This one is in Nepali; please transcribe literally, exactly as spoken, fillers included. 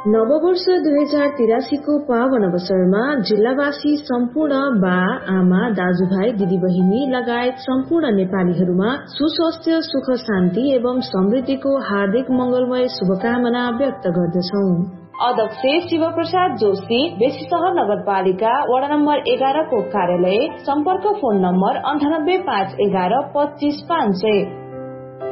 नववर्ष दुई हजार तिरासी को पावन अवसरमा जिल्लावासी सम्पूर्ण बा आमा दाजुभाइ दिदीबहिनी लगायत सम्पूर्ण नेपालीहरूमा सुस्वास्थ्य सुख शान्ति एवं समृद्धिको हार्दिक मंगलमय शुभकामना व्यक्त गर्दछौ। अध्यक्ष शिवप्रसाद जोशी, बेसी शहर नगरपालिका वडा नम्बर एघार को कार्यालय, सम्पर्क फोन नम्बर अन्ठानब्बे पाँच एघार पच्चीस पाँच सय।